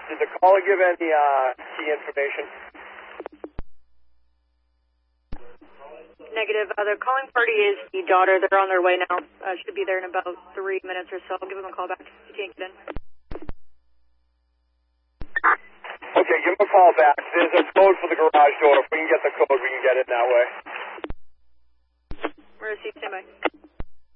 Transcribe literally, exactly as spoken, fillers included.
Did the caller give any uh, key information? Negative. Uh, the calling party is the daughter. They're on their way now. Uh, should be there in about three minutes or so. I'll give them a call back if you can't get in. Okay, give them a call back. There's a code for the garage door. If we can get the code, we can get it that way. We're going to see you. Stand by.